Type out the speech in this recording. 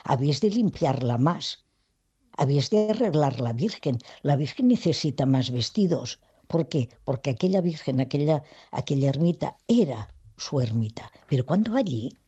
habéis de limpiarla más, habéis de arreglar la Virgen. La Virgen necesita más vestidos. ¿Por qué? Porque aquella Virgen, aquella ermita, era su ermita. Pero cuando va allí,